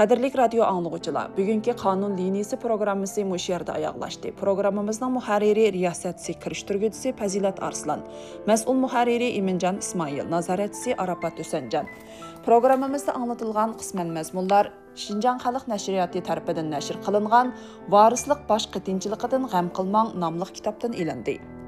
Qadirlik radio anlıqçılar, bugünkü Qanun liniyasi programmasi mush yerda oyoqlashdi. Programmamizning muharriri, riyosatchisi, kirishtirguvchisi Fazilat Arslan, mas'ul muharriri Iminjon Ismoil, nazoratchisi Arafat Husanjon. Programmamizda anlatilgan qisman mazmunlar Şinjan Xalq Nashriyati tarafidan nashr qilingan Varislik bosh qitinchiligidan g'am qilmang nomli kitobdan ilindi.